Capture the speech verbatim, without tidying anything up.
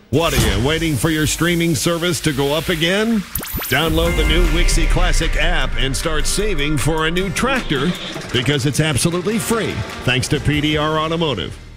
What are you, waiting for your streaming service to go up again? Download the new Wixie Classic app and start saving for a new tractor because it's absolutely free thanks to P D R Automotive.